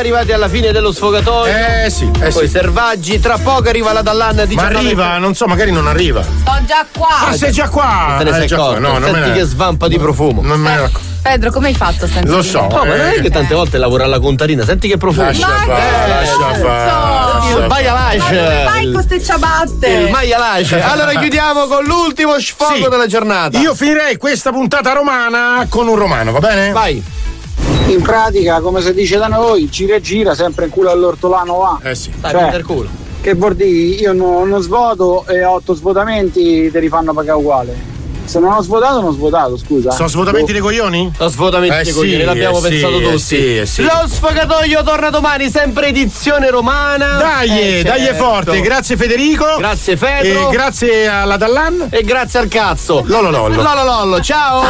arrivati alla fine dello sfogatoio. Poi Servaggi, tra poco arriva la Dallan. Ma arriva, non so, magari non arriva. Sto già qua. Ah, sei già qua? Te ne sei accorto? No, senti che svampa di profumo. Non me ne accorgo. Pedro, come hai fatto senza Lo so. No, ma non è che tante volte lavora alla contarina, senti che profumo. Lascia fare. Il maialace. Vai con ste ciabatte. Il maialace. Allora chiudiamo con l'ultimo sfogo della giornata. Io finirei questa puntata romana con un romano, va bene? Vai. In pratica, come si dice da noi, gira e gira, sempre in culo all'ortolano va. Sì. Dai, per culo. Che vuol dire? Io non svoto e 8 svuotamenti te li fanno pagare uguale. Se non ho svuotato, non ho svuotato, scusa. Sono svuotamenti dei coglioni? Lo svuotamenti dei coglioni, l'abbiamo pensato tutti. Lo sfogatoio torna domani, sempre edizione romana. Dai forte. Grazie Federico. Grazie Fedro. E grazie alla Dallan. E grazie al cazzo. Lollo. Ciao.